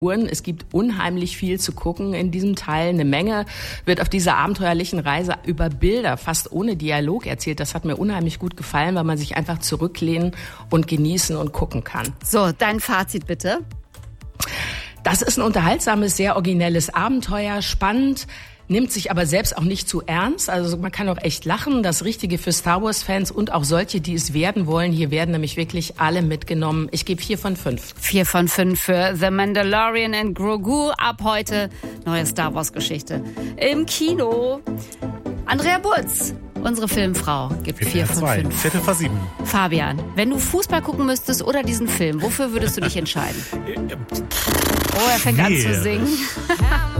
Es gibt unheimlich viel zu gucken in diesem Teil. Eine Menge wird auf dieser abenteuerlichen Reise über Bilder, fast ohne Dialog erzählt. Das hat mir unheimlich gut gefallen, weil man sich einfach zurücklehnen und genießen und gucken kann. So, dein Fazit bitte. Das ist ein unterhaltsames, sehr originelles Abenteuer, spannend, nimmt sich aber selbst auch nicht zu ernst. Also man kann auch echt lachen. Das Richtige für Star Wars-Fans und auch solche, die es werden wollen. Hier werden nämlich wirklich alle mitgenommen. Ich gebe 4 von 5. 4 von 5 für The Mandalorian and Grogu. Ab heute neue Star Wars-Geschichte im Kino. Andrea Butz, unsere Filmfrau, gibt 4 von 5. Viertel vor 7. Fabian, wenn du Fußball gucken müsstest oder diesen Film, wofür würdest du dich entscheiden? Oh, er fängt an zu singen.